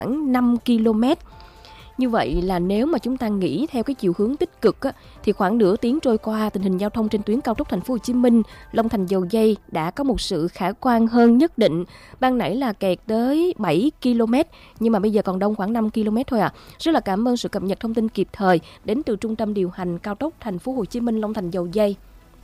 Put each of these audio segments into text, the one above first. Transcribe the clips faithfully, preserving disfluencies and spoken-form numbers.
khoảng năm ki lô mét. Như vậy là nếu mà chúng ta nghĩ theo cái chiều hướng tích cực á, thì khoảng nửa tiếng trôi qua, tình hình giao thông trên tuyến cao tốc Thành phố Hồ Chí Minh Long Thành Dầu Giây đã có một sự khả quan hơn nhất định. Ban nãy là kẹt tới bảy ki lô mét, nhưng mà bây giờ còn đông khoảng năm ki lô mét thôi à. Rất là cảm ơn sự cập nhật thông tin kịp thời đến từ Trung tâm điều hành cao tốc Thành phố Hồ Chí Minh Long Thành Dầu Giây.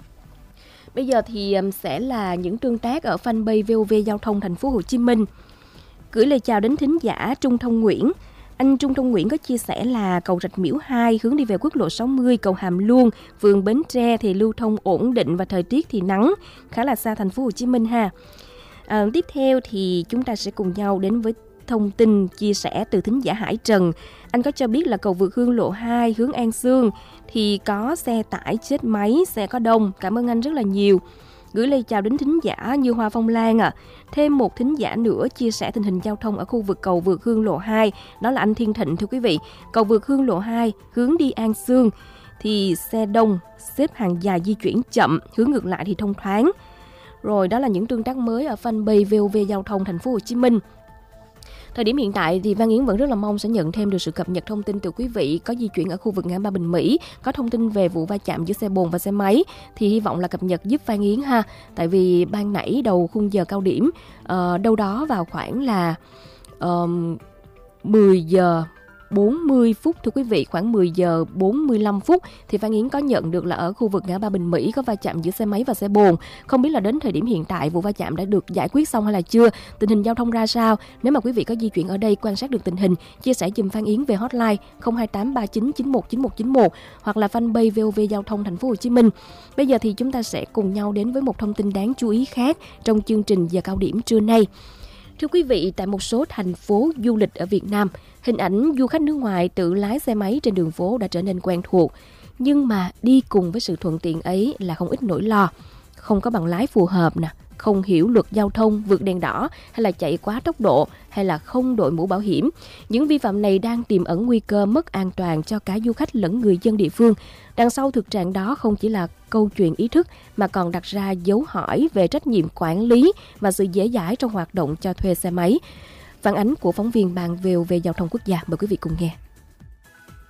Bây giờ thì sẽ là những tương tác ở fanpage vê o vê Giao thông Thành phố Hồ Chí Minh. Gửi lời chào đến thính giả Trung Thông Nguyễn. Anh Trung Thông Nguyễn có chia sẻ là cầu Rạch Miễu hai hướng đi về quốc lộ sáu mươi, cầu Hàm Luông, phường Bến Tre thì lưu thông ổn định và thời tiết thì nắng, khá là xa Thành phố Hồ Chí Minh ha. À, tiếp theo thì chúng ta sẽ cùng nhau đến với thông tin chia sẻ từ thính giả Hải Trần. Anh có cho biết là cầu vượt Hương Lộ hai hướng An Xương thì có xe tải chết máy, xe có đông. Cảm ơn anh rất là nhiều. Gửi lời chào đến thính giả Như Hoa Phong Lan à. Thêm một thính giả nữa chia sẻ tình hình giao thông ở khu vực cầu vượt Hương Lộ hai, đó là anh Thiên Thịnh. Thưa quý vị, cầu vượt Hương Lộ hai hướng đi An Xương thì xe đông, xếp hàng dài di chuyển chậm, hướng ngược lại thì thông thoáng. Rồi đó là những tương tác mới ở fanpage vê o vê Giao thông Thành phố Hồ Chí Minh. Thời điểm hiện tại thì Văn Yến vẫn rất là mong sẽ nhận thêm được sự cập nhật thông tin từ quý vị có di chuyển ở khu vực ngã ba Bình Mỹ, có thông tin về vụ va chạm giữa xe bồn và xe máy thì hy vọng là cập nhật giúp Văn Yến ha. Tại vì ban nãy đầu khung giờ cao điểm uh, đâu đó vào khoảng là uh, mười giờ bốn mươi phút, thưa quý vị, khoảng mười giờ bốn mươi lăm phút thì Văn Yến có nhận được là ở khu vực ngã ba Bình Mỹ có va chạm giữa xe máy và xe bồn. Không biết là đến thời điểm hiện tại vụ va chạm đã được giải quyết xong hay là chưa, tình hình giao thông ra sao. Nếu mà quý vị có di chuyển ở đây, quan sát được tình hình, chia sẻ giùm Văn Yến về hotline không hai tám ba chín chín một chín một chín một hoặc là fanpage vê o vê Giao thông Thành phố Hồ Chí Minh. Bây giờ thì chúng ta sẽ cùng nhau đến với một thông tin đáng chú ý khác trong chương trình giờ cao điểm trưa nay. Thưa quý vị, tại một số thành phố du lịch ở Việt Nam, hình ảnh du khách nước ngoài tự lái xe máy trên đường phố đã trở nên quen thuộc. Nhưng mà đi cùng với sự thuận tiện ấy là không ít nỗi lo. Không có bằng lái phù hợp nè, không hiểu luật giao thông, vượt đèn đỏ hay là chạy quá tốc độ hay là không đội mũ bảo hiểm. Những vi phạm này đang tiềm ẩn nguy cơ mất an toàn cho cả du khách lẫn người dân địa phương. Đằng sau thực trạng đó không chỉ là câu chuyện ý thức mà còn đặt ra dấu hỏi về trách nhiệm quản lý và sự dễ dãi trong hoạt động cho thuê xe máy. Phản ánh của phóng viên Ban vê o vê Giao thông Quốc gia, mời quý vị cùng nghe.